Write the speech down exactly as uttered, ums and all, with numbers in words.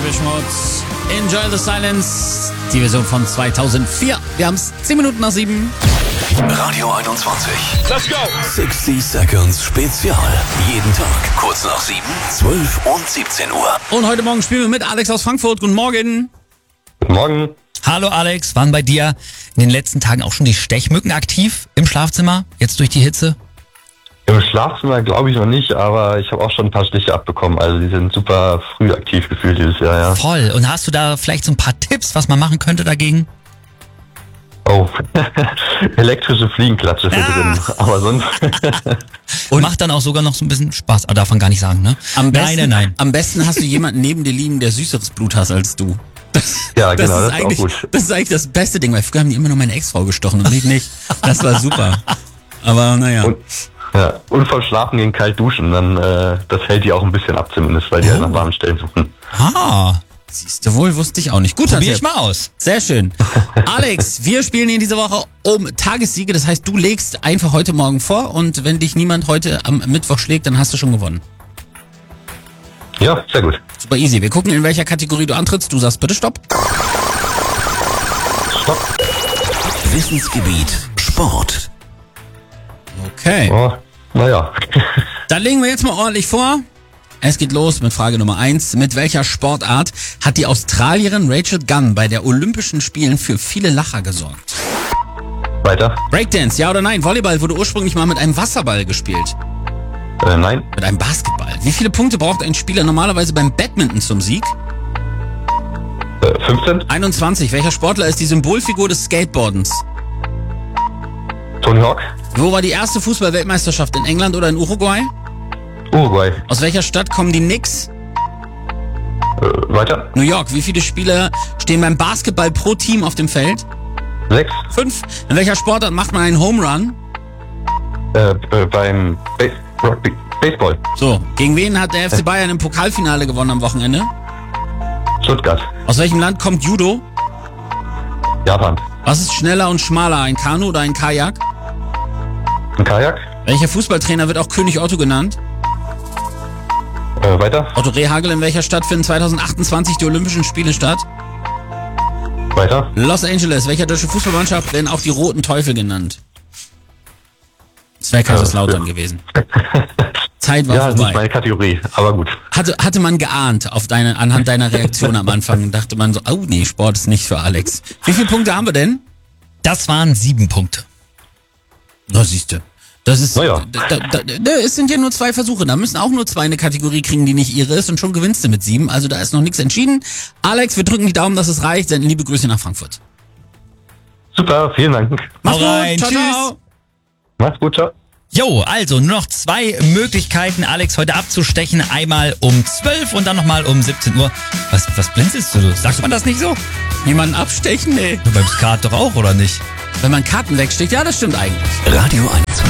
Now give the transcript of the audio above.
Depeche Mode. Enjoy the Silence. Die Version von zweitausendvier. Wir haben es zehn Minuten nach sieben. Radio einundzwanzig. Let's go! sechzig Seconds Spezial. Jeden Tag kurz nach sieben, zwölf und siebzehn Uhr. Und heute Morgen spielen wir mit Alex aus Frankfurt. Guten Morgen. Guten Morgen. Hallo Alex, waren bei dir in den letzten Tagen auch schon die Stechmücken aktiv im Schlafzimmer, jetzt durch die Hitze? Im Schlafzimmer glaube ich noch nicht, aber ich habe auch schon ein paar Stiche abbekommen. Also die sind super früh aktiv gefühlt dieses Jahr, ja. Voll. Und hast du da vielleicht so ein paar Tipps, was man machen könnte dagegen? Oh, elektrische Fliegenklatsche für Ah. drin. Aber sonst... Und macht dann auch sogar noch so ein bisschen Spaß. Aber darf man gar nicht sagen, ne? Am besten, nein, nein, nein. Am besten hast du jemanden neben dir liegen, der süßeres Blut hast als du. Das, Ja, genau, ist das ist auch eigentlich, gut. Das ist eigentlich das beste Ding, weil früher haben die immer nur meine Ex-Frau gestochen und mich nicht. Das war super. Aber naja. Und, ja, und vom Schlafen gehen kalt duschen, dann äh, das hält die auch ein bisschen ab zumindest, weil die halt nach warmen Stellen suchen. Ah, Siehst du wohl, wusste ich auch nicht. Guter probier Tipp. ich mal aus. Sehr schön. Alex, wir spielen in dieser Woche um Tagessiege. Das heißt, du legst einfach heute Morgen vor und wenn dich niemand heute am Mittwoch schlägt, dann hast du schon gewonnen. Ja, sehr gut. Super easy. Wir gucken, in welcher Kategorie du antrittst. Du sagst bitte Stopp. Stopp. Wissensgebiet Sport. Okay. Oh, naja. Dann legen wir jetzt mal ordentlich vor. Es geht los mit Frage Nummer eins. Mit welcher Sportart hat die Australierin Rachel Gunn bei der Olympischen Spielen für viele Lacher gesorgt? Weiter. Breakdance, ja oder nein? Volleyball wurde ursprünglich mal mit einem Wasserball gespielt. Äh, nein. Mit einem Basketball. Wie viele Punkte braucht ein Spieler normalerweise beim Badminton zum Sieg? Äh, fünfzehn. einundzwanzig. Welcher Sportler ist die Symbolfigur des Skateboardens? Tony Hawk. Wo war die erste Fußball-Weltmeisterschaft? In England oder in Uruguay? Uruguay. Aus welcher Stadt kommen die Knicks? Äh, weiter. New York. Wie viele Spieler stehen beim Basketball pro Team auf dem Feld? Sechs. Fünf. In welcher Sportart macht man einen Home Run? Äh, äh, beim Base Rugby. Baseball. So, gegen wen hat der F C Bayern im Pokalfinale gewonnen am Wochenende? Stuttgart. Aus welchem Land kommt Judo? Japan. Was ist schneller und schmaler, ein Kanu oder ein Kajak? Ein Kajak. Welcher Fußballtrainer wird auch König Otto genannt? Äh, weiter. Otto Rehhagel, in welcher Stadt finden zweitausendachtundzwanzig die Olympischen Spiele statt? Weiter. Los Angeles, welcher deutsche Fußballmannschaft werden auch die Roten Teufel genannt? Das wäre Kaiserslautern Ja. gewesen. Zeit war Ja, das ist nicht vorbei. meine Kategorie, aber gut. Hatte, hatte man geahnt auf deine, anhand deiner Reaktion am Anfang, dachte man so, oh nee, Sport ist nicht für Alex. Wie viele Punkte haben wir denn? Das waren sieben Punkte. Na, siehste. Das ist, Naja. da, da, da, es sind ja nur zwei Versuche. Da müssen auch nur zwei eine Kategorie kriegen, die nicht ihre ist und schon gewinnst du mit sieben. Also da ist noch nichts entschieden. Alex, wir drücken die Daumen, dass es reicht. Senden liebe Grüße nach Frankfurt. Super, vielen Dank. Mach's Hau rein, gut. Ciao, tschüss. ciao. Mach's gut, ciao. Jo, also nur noch zwei Möglichkeiten, Alex heute abzustechen. Einmal um zwölf und dann nochmal um siebzehn Uhr. Was, was blinzelst du? Sagt man das nicht so? Jemanden abstechen? Nee. Du beim Skat doch auch, oder nicht? Wenn man Karten wegsteckt, ja, das stimmt eigentlich. Radio einundzwanzig.